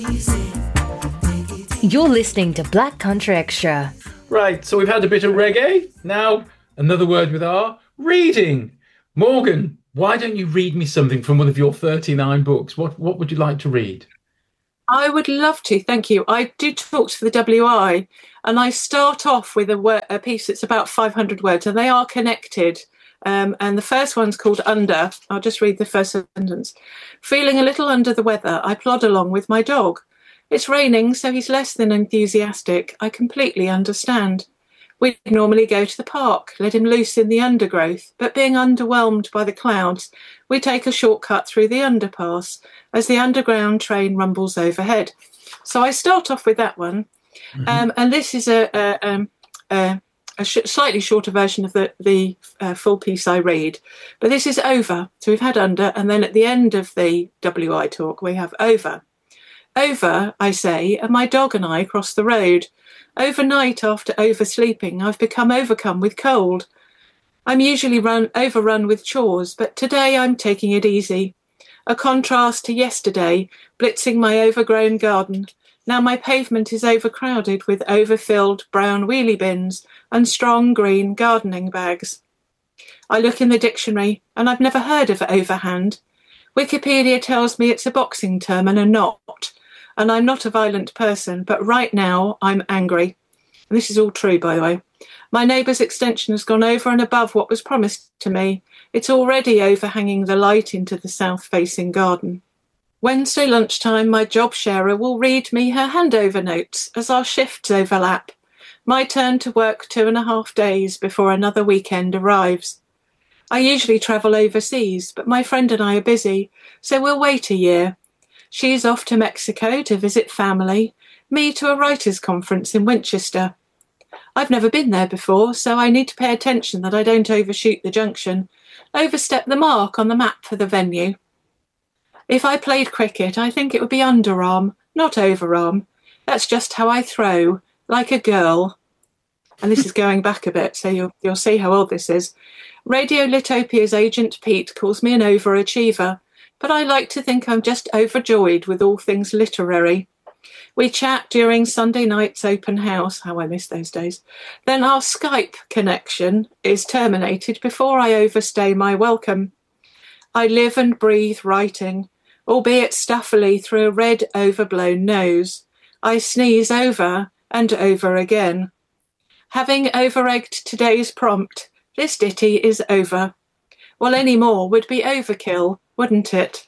You're listening to Black Country Extra. Right, so we've had a bit of reggae. Now, another word with R, reading. Morgan, why don't you read me something from one of your 39 books? What would you like to read? I would love to, thank you. I do talk to the WI, and I start off with a piece that's about 500 words, and they are connected. And the first one's called Under. I'll just read the first sentence. Feeling a little under the weather, I plod along with my dog. It's raining, so he's less than enthusiastic. I completely understand. We'd normally go to the park, let him loose in the undergrowth, but being underwhelmed by the clouds, we take a shortcut through the underpass as the underground train rumbles overhead. So I start off with that one, and this is a slightly shorter version of the full piece I read, but this is over. So we've had Under, and then at the end of the WI talk, we have Over. Over, I say, and my dog and I cross the road. Overnight, after oversleeping, I've become overcome with cold. I'm usually overrun with chores, but today I'm taking it easy. A contrast to yesterday, blitzing my overgrown garden. Now my pavement is overcrowded with overfilled brown wheelie bins and strong green gardening bags. I look in the dictionary, and I've never heard of overhand. Wikipedia tells me it's a boxing term and a knot. And I'm not a violent person, but right now I'm angry. And this is all true, by the way. My neighbour's extension has gone over and above what was promised to me. It's already overhanging the light into the south-facing garden. Wednesday lunchtime, my job sharer will read me her handover notes as our shifts overlap. My turn to work 2.5 days before another weekend arrives. I usually travel overseas, but my friend and I are busy, so we'll wait a year. She's off to Mexico to visit family, me to a writers' conference in Winchester. I've never been there before, so I need to pay attention that I don't overshoot the junction, overstep the mark on the map for the venue. If I played cricket, I think it would be underarm, not overarm. That's just how I throw, like a girl. And this is going back a bit, so you'll see how old this is. Radio Litopia's agent Pete calls me an overachiever, but I like to think I'm just overjoyed with all things literary. We chat during Sunday night's open house, how I miss those days. Then our Skype connection is terminated before I overstay my welcome. I live and breathe writing, albeit stuffily through a red overblown nose. I sneeze over and over again. Having over-egged today's prompt, this ditty is over. Well, any more would be overkill, wouldn't it?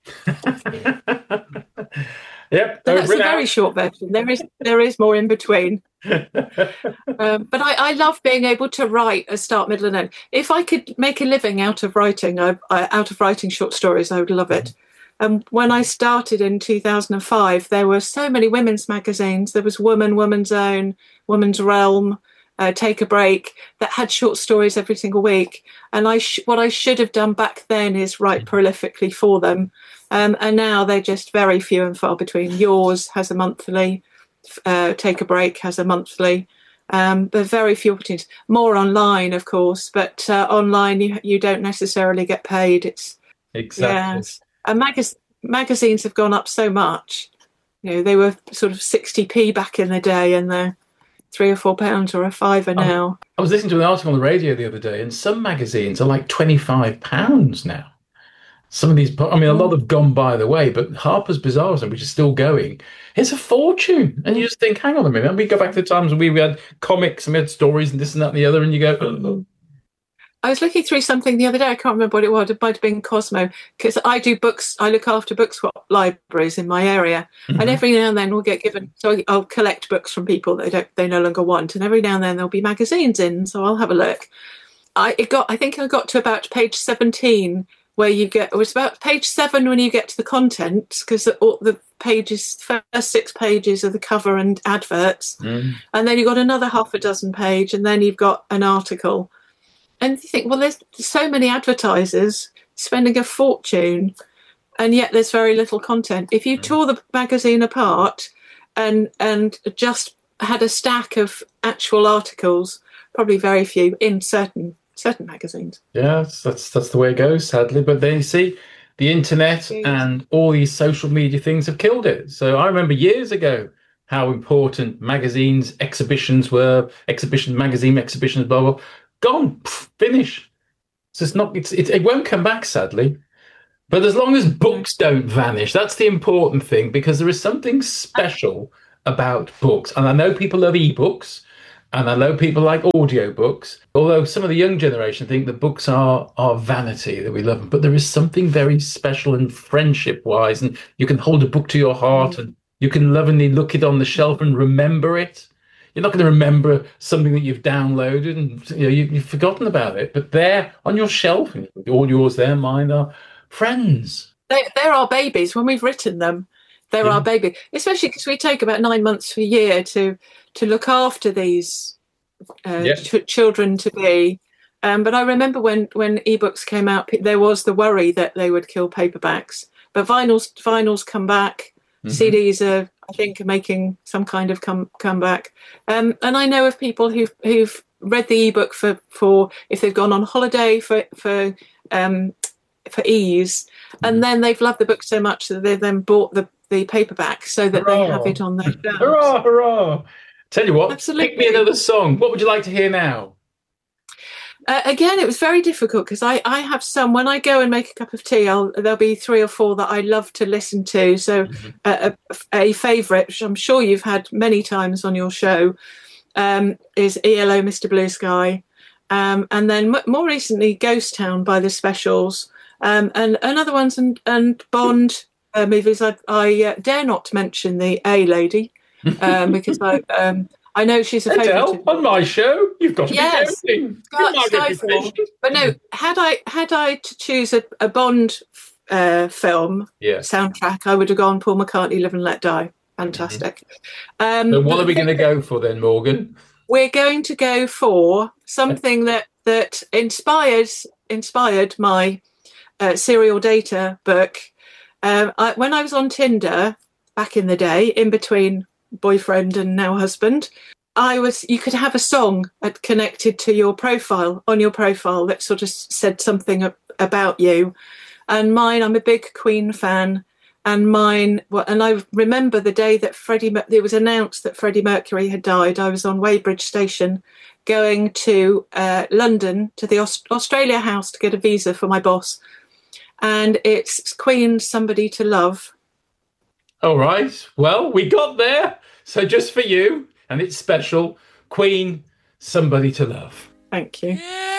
Yep. So that's a very short version. There is more in between. But I love being able to write a start, middle, and end. If I could make a living out of writing short stories, I would love it. When I started in 2005, there were so many women's magazines. There was Woman, Woman's Own, Woman's Realm, Take a Break, that had short stories every single week. And what I should have done back then is write prolifically for them. And now they're just very few and far between. Yours has a monthly, Take a Break has a monthly. But very few opportunities. More online, of course, but online you don't necessarily get paid. It's exactly. Yeah. And magazines have gone up so much. You know, they were sort of 60p back in the day, and they're £3 or £4 or £5 now. I was listening to an article on the radio the other day, and some magazines are like £25 now. Some of these, I mean, a lot have gone by the way, but Harper's Bazaar, which is still going, it's a fortune. And you just think, hang on a minute. And we go back to the times when we had comics and we had stories and this and that and the other, and you go, oh. I was looking through something the other day. I can't remember what it was. It might have been Cosmo, because I do books. I look after book swap libraries in my area, and every now and then we'll get given. So I'll collect books from people that they no longer want, and every now and then there'll be magazines in. So I'll have a look. I think I got to about page 17, where you get. It was about page 7 when you get to the content, because the pages, first 6 pages are the cover and adverts, and then you've got another half a dozen page, and then you've got an article. And you think, well, there's so many advertisers spending a fortune, and yet there's very little content. If you tore the magazine apart and just had a stack of actual articles, probably very few in certain magazines. Yeah, that's the way it goes, sadly. But then you see, the internet and all these social media things have killed it. So I remember years ago how important magazines, exhibitions were, magazine exhibitions, blah, blah, gone, finish. So it won't come back, sadly. But as long as books don't vanish, that's the important thing, because there is something special about books. And I know people love ebooks, and I know people like audiobooks, although some of the young generation think that books are vanity, that we love them. But there is something very special and friendship-wise, and you can hold a book to your heart, and you can lovingly look it on the shelf and remember it. You're not going to remember something that you've downloaded and you've forgotten about it. But there on your shelf, all yours there, mine are friends. They're our babies when we've written them. They're our baby, especially because we take about 9 months a year to look after these children to be. But I remember when ebooks came out, there was the worry that they would kill paperbacks. But vinyls come back. Mm-hmm. CDs are, I think, making some kind of comeback. And I know of people who've read the ebook for if they've gone on holiday for ease, and then they've loved the book so much that they've then bought the paperback so that they have it on their shelves. Hurrah, hurrah! Tell you what, Absolutely. Pick me another song. What would you like to hear now? Again, it was very difficult because I have some, when I go and make a cup of tea, there'll be 3 or 4 that I love to listen to. So a favourite, which I'm sure you've had many times on your show, is ELO, Mr. Blue Sky. And then more recently, Ghost Town by the Specials, and other ones, and Bond movies. I dare not mention the A Lady because I know she's a favourite. On my show, you've got to be joking. But no, had I to choose a Bond film soundtrack, I would have gone Paul McCartney, Live and Let Die. Fantastic. Mm-hmm. So what are we going to go for then, Morgan? We're going to go for something that inspired my serial data book. When I was on Tinder back in the day, in between boyfriend and now husband, you could have a song connected to your profile, on your profile, that sort of said something about you. And mine, I'm a big Queen fan, and I remember the day that it was announced that Freddie Mercury had died. I was on Weybridge Station going to London to the Australia House to get a visa for my boss. And it's Queen, Somebody to Love. All right. Well, we got there. So just for you, and it's special, Queen, Somebody to Love. Thank you. Yeah.